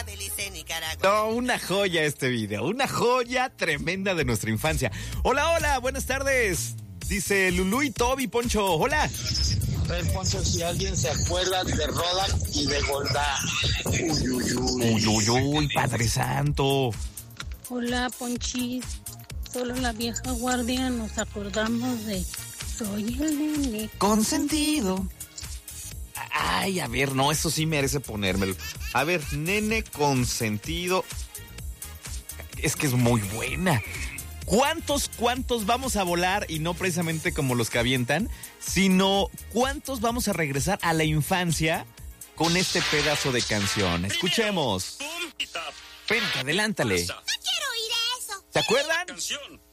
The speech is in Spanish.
Belice, Nicaragua. No, una joya este video, una joya tremenda de nuestra infancia. Hola, hola, buenas tardes. Dice Lulú y Toby, Poncho, hola. A ver, Poncho, si alguien se acuerda de Rodak y de Goldá. Uy, uy, uy. Uy, uy, uy, Padre Santo. Hola, Ponchis. Solo la vieja guardia nos acordamos de Soy el nene Consentido. Ay, a ver, no, eso sí merece ponérmelo. A ver, nene consentido. Es que es muy buena. ¿Cuántos vamos a volar? Y no precisamente como los que avientan, sino ¿cuántos vamos a regresar a la infancia con este pedazo de canción? Escuchemos. Vente, adelántale. No quiero oír eso. ¿Se acuerdan? Canción.